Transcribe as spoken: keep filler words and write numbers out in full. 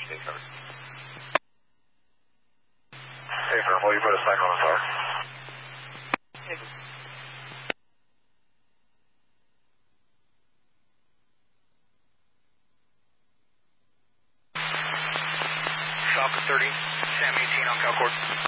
State covered. Hey, firm, will you put a cycle on the tower? Falcon thirty, Sam eighteen on Calcord.